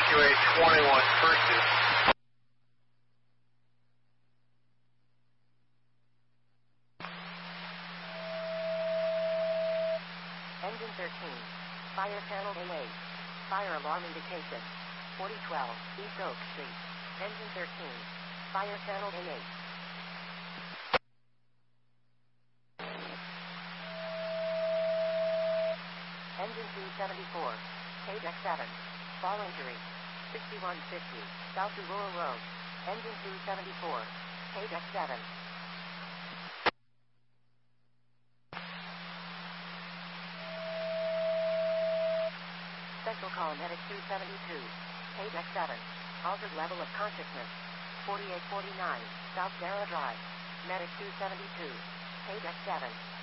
QA21 pursuit. Engine 13. Fire channel A8. Fire alarm indication. 4012 East Oak Street. Engine 13. Fire channel A8. Engine 274. KDEX 7. Fall injury. 6150 South Aurora Road. Engine 274. KDEX 7. Special call Medic 272. KDEX 7. Altered level of consciousness. 4849 South Darrow Drive. Medic 272. KDEX 7.